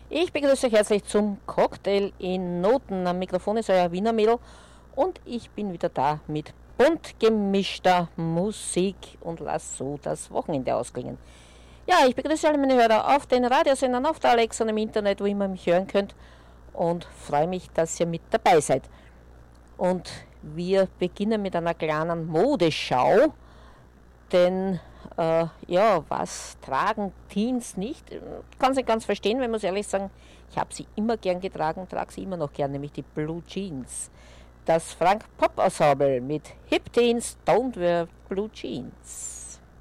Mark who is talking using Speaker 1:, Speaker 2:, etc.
Speaker 1: Ich begrüße euch herzlich zum Cocktail in Noten. Am Mikrofon ist euer Wiener Mädel und ich bin wieder da mit bunt gemischter Musik und lass so das Wochenende ausklingen. Ja, ich begrüße alle meine Hörer auf den Radiosendern, auf der Alexa und im Internet, wo ihr mich hören könnt und freue mich, dass ihr mit dabei seid. Und wir beginnen mit einer kleinen Modeschau, denn ja, was tragen Teens nicht? Ich kann es nicht ganz verstehen, wenn muss ehrlich sagen, ich habe sie immer gern getragen, trage sie immer noch gern, nämlich die Blue Jeans. Das Frank Pop Ensemble mit Hip Teens Don't Wear Blue Jeans.